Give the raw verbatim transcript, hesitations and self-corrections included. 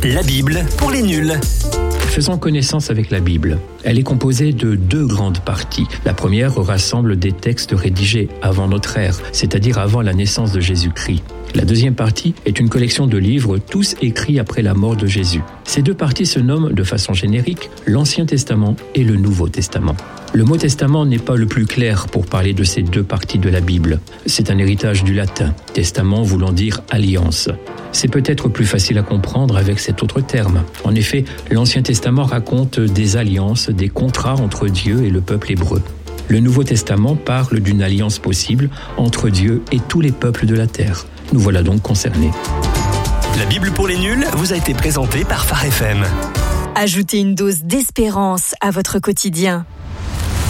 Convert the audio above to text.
La Bible pour les nuls. Faisons connaissance avec la Bible. Elle est composée de deux grandes parties. La première rassemble des textes rédigés avant notre ère, c'est-à-dire avant la naissance de Jésus-Christ. La deuxième partie est une collection de livres, tous écrits après la mort de Jésus. Ces deux parties se nomment de façon générique l'Ancien Testament et le Nouveau Testament. Le mot testament n'est pas le plus clair pour parler de ces deux parties de la Bible. C'est un héritage du latin, testament voulant dire alliance. C'est peut-être plus facile à comprendre avec cet autre terme. En effet, l'Ancien Testament raconte des alliances, des contrats entre Dieu et le peuple hébreu. Le Nouveau Testament parle d'une alliance possible entre Dieu et tous les peuples de la terre. Nous voilà donc concernés. La Bible pour les nuls vous a été présentée par Phare F M. Ajoutez une dose d'espérance à votre quotidien.